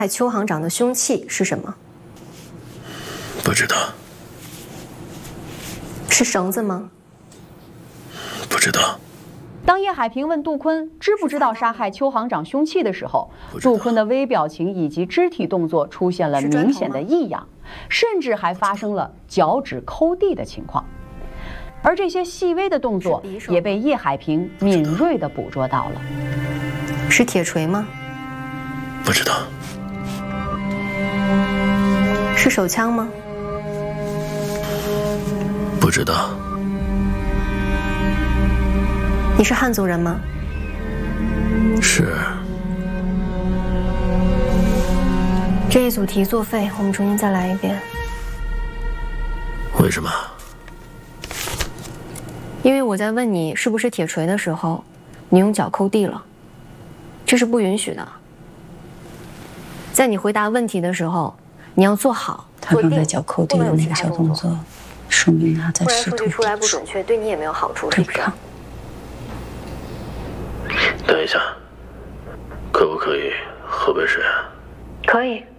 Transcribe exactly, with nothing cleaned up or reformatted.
邱行长的凶器是什么？ 不知道。 是绳子吗？ 不知道。 当叶海平问杜坤知不知道杀害邱行长凶器的时候，杜坤的微表情以及肢体动作出现了明显的异样，甚至还发生了脚趾抠地的情况。而这些细微的动作也被叶海平敏锐地捕捉到了。 是铁锤吗？ 不知道。 是手枪吗？ 不知道。 你是汉族人吗？ 是。 这一组题作废，我们重新再来一遍。 为什么？ 因为我在问你是不是铁锤的时候，你用脚抠地了，这是不允许的。在你回答问题的时候，你要做好。 他刚才脚抠地的那个小动作，说明他在试图。 不然数据出来不准确，对你也没有好处，是不是？ 等一下，可不可以喝杯水啊？ 可以。